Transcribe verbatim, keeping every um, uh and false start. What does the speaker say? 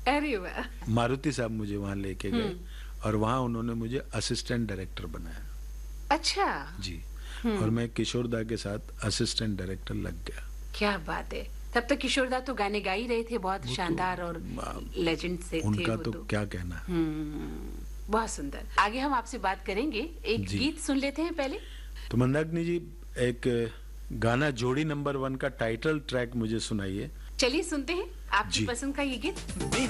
अरे वाह। मारुति साहब मुझे वहाँ लेके गए और वहाँ उन्होंने मुझे असिस्टेंट डायरेक्टर बनाया। अच्छा। जी। और मैं किशोर दा के साथ असिस्टेंट डायरेक्टर लग गया। क्या बात है। तब तक किशोर दा तो गाने गा ही रहे थे, बहुत शानदार तो, और लेजेंड से उनका थे तो तो क्या कहना। बहुत सुंदर। आगे हम आपसे बात करेंगे, एक गीत सुन लेते हैं पहले। तो मंदाकिनी जी, एक गाना जोड़ी नंबर वन का टाइटल ट्रैक मुझे सुनाइए। चलिए सुनते हैं आपकी पसंद का ये गीत।